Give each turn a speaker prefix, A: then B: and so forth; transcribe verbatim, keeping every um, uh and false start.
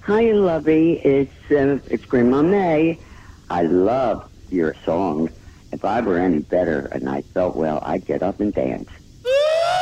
A: Hi, lovey. It's uh, it's Grandma May. I love your song. If I were any better and I felt well, I'd get up and dance.